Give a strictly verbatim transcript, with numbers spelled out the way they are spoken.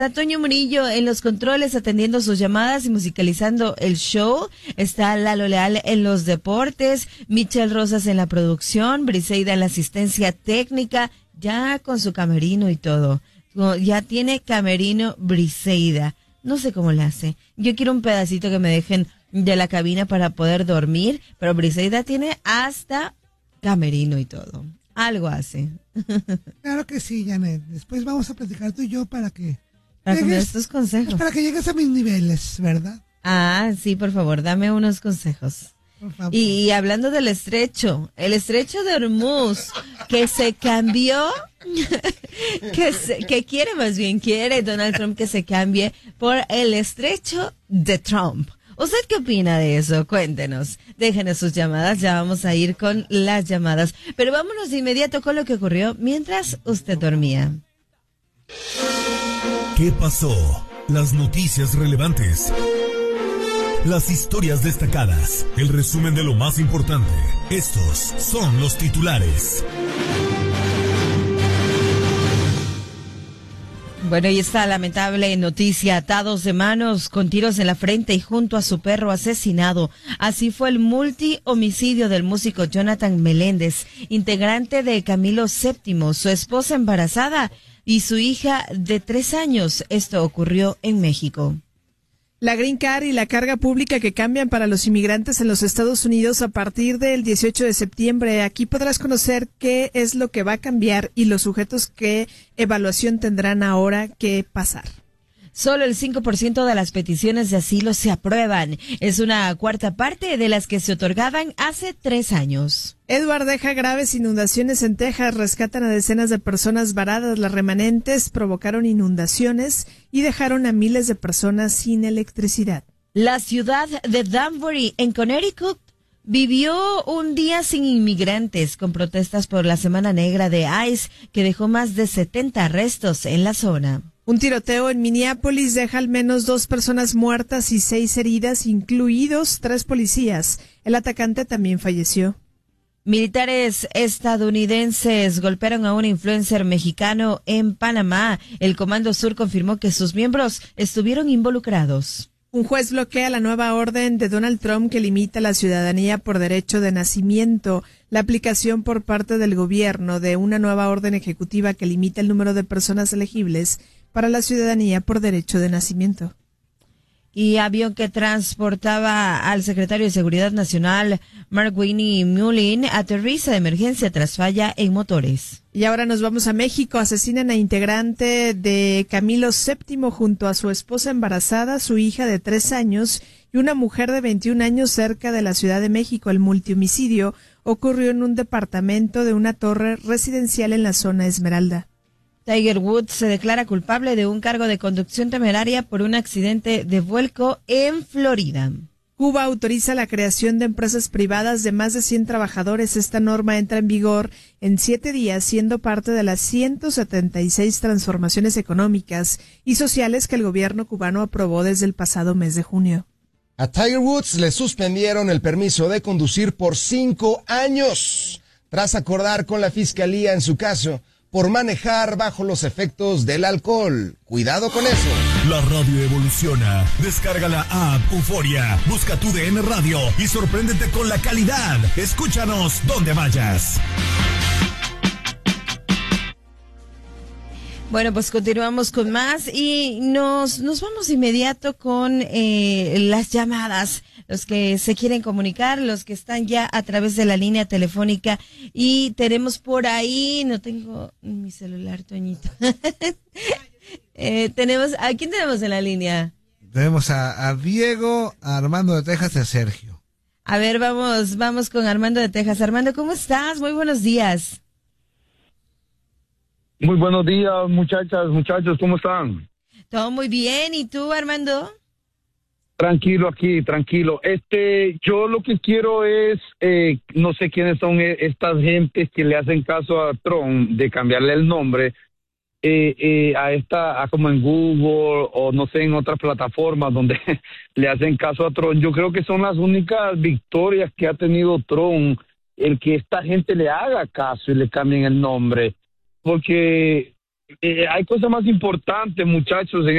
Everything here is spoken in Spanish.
Toño Murillo en los controles atendiendo sus llamadas y musicalizando el show. Está Lalo Leal en los deportes, Michelle Rosas en la producción, Briseida en la asistencia técnica, ya con su camerino y todo. Ya tiene camerino Briseida. No sé cómo le hace. Yo quiero un pedacito que me dejen de la cabina para poder dormir, pero Briseida tiene hasta camerino y todo. Algo hace. Claro que sí, Janet. Después vamos a platicar tú y yo para que... Para que me llegues, des tus consejos. para que llegues a mis niveles, ¿verdad? Ah, sí, por favor, dame unos consejos. Por favor. Y, y hablando del estrecho, el estrecho de Hormuz, que se cambió, que, se, que quiere más bien, quiere Donald Trump que se cambie por el estrecho de Trump. ¿Usted qué opina de eso? Cuéntenos. Déjenos sus llamadas, ya vamos a ir con las llamadas. Pero vámonos de inmediato con lo que ocurrió mientras usted dormía. ¿Qué pasó? Las noticias relevantes. Las historias destacadas. El resumen de lo más importante. Estos son los titulares. Bueno, y esta lamentable noticia, atados de manos, con tiros en la frente y junto a su perro asesinado. Así fue el multihomicidio del músico Jonathan Meléndez, integrante de Camilo séptimo, su esposa embarazada y su hija de tres años. Esto ocurrió en México. La Green Card y la carga pública que cambian para los inmigrantes en los Estados Unidos a partir del dieciocho de septiembre. Aquí podrás conocer qué es lo que va a cambiar y los sujetos qué evaluación tendrán ahora que pasar. Solo el cinco por ciento de las peticiones de asilo se aprueban. Es una cuarta parte de las que se otorgaban hace tres años. Edward deja graves inundaciones en Texas. Rescatan a decenas de personas varadas. Las remanentes provocaron inundaciones y dejaron a miles de personas sin electricidad. La ciudad de Danbury, en Connecticut, vivió un día sin inmigrantes con protestas por la Semana Negra de ICE, que dejó más de setenta arrestos en la zona. Un tiroteo en Minneapolis deja al menos dos personas muertas y seis heridas, incluidos tres policías. El atacante también falleció. Militares estadounidenses golpearon a un influencer mexicano en Panamá. El Comando Sur confirmó que sus miembros estuvieron involucrados. Un juez bloquea la nueva orden de Donald Trump que limita la ciudadanía por derecho de nacimiento. La aplicación por parte del gobierno de una nueva orden ejecutiva que limita el número de personas elegibles para la ciudadanía por derecho de nacimiento. Y avión que transportaba al secretario de Seguridad Nacional, Mark-Winnie Mullin, aterriza de emergencia tras falla en motores. Y ahora nos vamos a México. Asesinan a integrante de Camilo séptimo junto a su esposa embarazada, su hija de tres años y una mujer de veintiún años cerca de la Ciudad de México. El multihomicidio ocurrió en un departamento de una torre residencial en la zona Esmeralda. Tiger Woods se declara culpable de un cargo de conducción temeraria por un accidente de vuelco en Florida. Cuba autoriza la creación de empresas privadas de más de cien trabajadores. Esta norma entra en vigor en siete días, siendo parte de las ciento setenta y seis transformaciones económicas y sociales que el gobierno cubano aprobó desde el pasado mes de junio. A Tiger Woods le suspendieron el permiso de conducir por cinco años, tras acordar con la fiscalía en su caso por manejar bajo los efectos del alcohol. Cuidado con eso. La radio evoluciona. Descarga la app Euforia. Busca tu D N Radio y sorpréndete con la calidad. Escúchanos donde vayas. Bueno, pues continuamos con más y nos nos vamos inmediato con eh, las llamadas, los que se quieren comunicar, los que están ya a través de la línea telefónica y tenemos por ahí, no tengo mi celular, Toñito. eh, tenemos, ¿a quién tenemos en la línea? Tenemos a, a Diego, a Armando de Texas y a Sergio. A ver, vamos, vamos con Armando de Texas. Armando, ¿cómo estás? Muy buenos días. Muy buenos días, muchachas, muchachos, ¿cómo están? Todo muy bien, ¿y tú, Armando? Tranquilo aquí, tranquilo. Este, yo lo que quiero es, eh, no sé quiénes son estas gentes que le hacen caso a Trump de cambiarle el nombre eh, eh, a esta, a como en Google o no sé, en otras plataformas donde le hacen caso a Trump. Yo creo que son las únicas victorias que ha tenido Trump, el que esta gente le haga caso y le cambien el nombre. Porque eh, hay cosas más importantes, muchachos, en